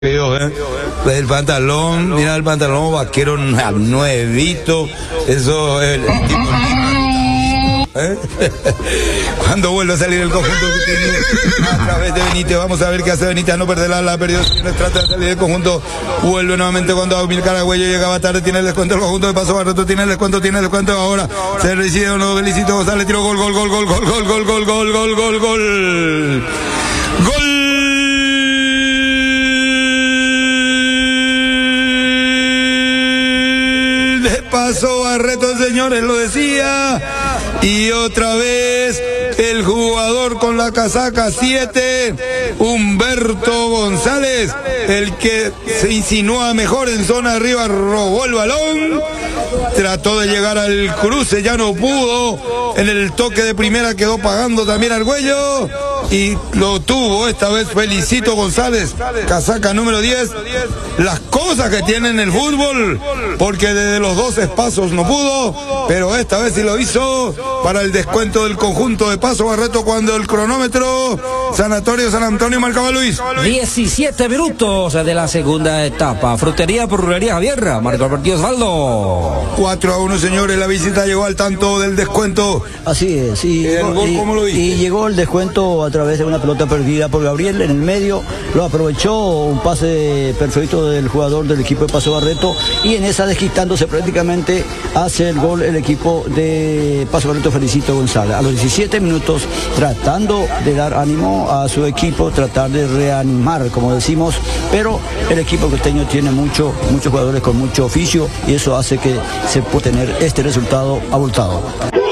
El pantalón, mira el pantalón vaquero nuevito, eso es el tipo cuando vuelve a salir el conjunto a través de Benítez, vamos a ver qué hace Benítez, no perderá la perdió, trata de salir del conjunto, vuelve nuevamente cuando Amílcar Argüello llegaba tarde, tiene el descuento el conjunto de Paso Barreto, tiene el descuento ahora, se recibe o no, Felicito González, tiro gol, Paso Barreto, señores, lo decía. Y otra vez el jugador con la casaca 7, Humberto González, el que se insinúa mejor en zona arriba, robó el balón, trató de llegar al cruce, ya no pudo, en el toque de primera quedó pagando también Argüello y lo tuvo esta vez Felicito González, casaca número 10, las cosas que tiene en el fútbol, porque desde los 12 pasos no pudo, pero esta vez sí lo hizo para el descuento del conjunto de Paso Barreto cuando el cronómetro Sanatorio San Antonio marcaba Luis. 17 minutos de la segunda etapa. Frutería por Rulería Javier, marcó el partido Osvaldo. 4-1, señores, la visita llegó al tanto del descuento. Así es, y llegó el descuento a través de una pelota perdida por Gabriel en el medio, lo aprovechó, un pase perfecto del jugador del equipo de Paso Barreto y en esa desquitándose prácticamente hace el gol el equipo de Paso Barreto Felicito González. A los 17 minutos tratando de dar ánimo a su equipo, tratar de reanimar, como decimos, pero el equipo costeño tiene muchos jugadores con mucho oficio y eso hace que se pueda tener este resultado abultado.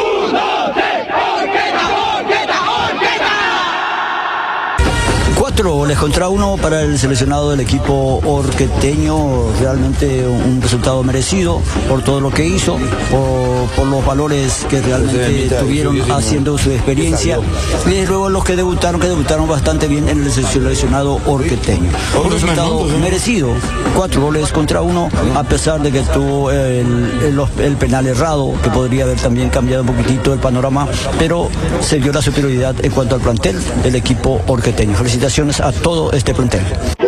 4 goles contra 1 para el seleccionado del equipo orqueteño, realmente un resultado merecido por todo lo que hizo, por los valores que realmente tuvieron haciendo su experiencia y desde luego los que debutaron bastante bien en el seleccionado orqueteño. Un resultado merecido, 4 goles contra 1, a pesar de que tuvo el penal errado, que podría haber también cambiado un poquitito el panorama, pero se vio la superioridad en cuanto al plantel del equipo orqueteño. Felicitaciones a todo este plantel.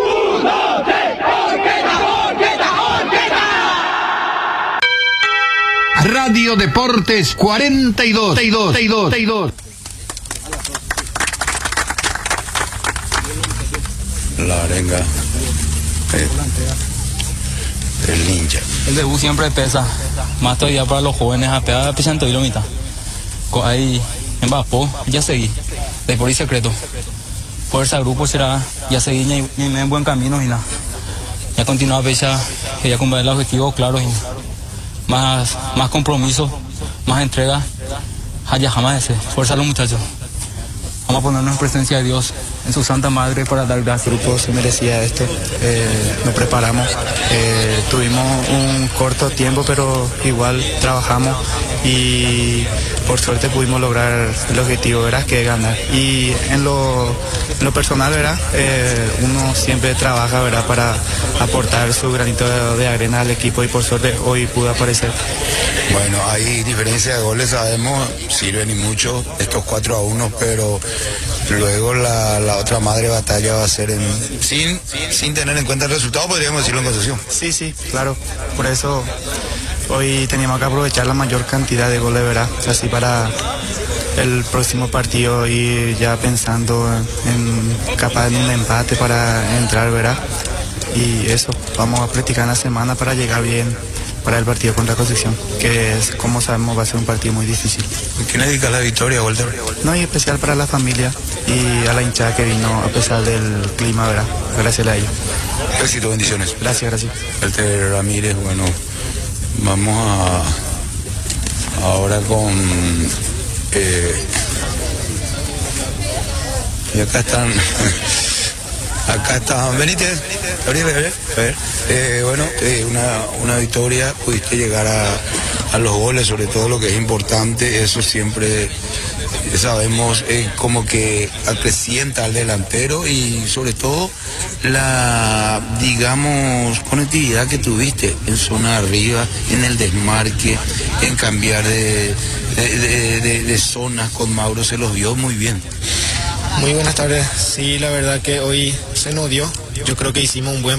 Radio Deportes 42. La arenga el ninja. El debut siempre pesa, más todavía para los jóvenes, a pegar a Pichanto y Lomita. Ahí en Bapo, ya seguí, de por ahí secreto. Fuerza grupo será, ya seguí en buen camino y nada. Ya continúa a pesar, ya cumplir el objetivo claro y más compromiso, más entrega. Allá jamás ese, fuerza a los muchachos. Vamos a ponernos en presencia de Dios, en su Santa Madre, para dar gracias. El grupo se merecía esto, nos preparamos, tuvimos un corto tiempo, pero igual trabajamos y por suerte pudimos lograr el objetivo, ¿verdad? Que es ganar. Y en lo personal, ¿verdad? Uno siempre trabaja, ¿verdad? Para aportar su granito de arena al equipo y por suerte hoy pudo aparecer. Bueno, hay diferencia de goles, sabemos, sirven y mucho estos 4-1, pero luego la otra madre batalla va a ser sin tener en cuenta el resultado, podríamos decirlo en concesión. Sí, claro, por eso hoy teníamos que aprovechar la mayor cantidad de goles, ¿verdad? Así para el próximo partido y ya pensando en capaz de un empate para entrar, ¿verdad? Y eso, vamos a practicar en la semana para llegar bien para el partido contra Concepción, que es, como sabemos, va a ser un partido muy difícil. ¿Quién le dedica la victoria, Walter? No, y especial para la familia y a la hinchada que vino a pesar del clima, ¿verdad? Gracias a ellos. Éxito, bendiciones. Gracias. Walter Ramírez, bueno, vamos ahora con... y acá están... Acá está Benítez, Gabriel. Bueno, una victoria, pudiste llegar a los goles, sobre todo lo que es importante, eso siempre sabemos como que acrecienta al delantero y sobre todo la, digamos, conectividad que tuviste en zona arriba, en el desmarque, en cambiar de zonas con Mauro, se los vio muy bien. Muy buenas tardes. Sí, la verdad que hoy se nos dio. Yo creo que hicimos un buen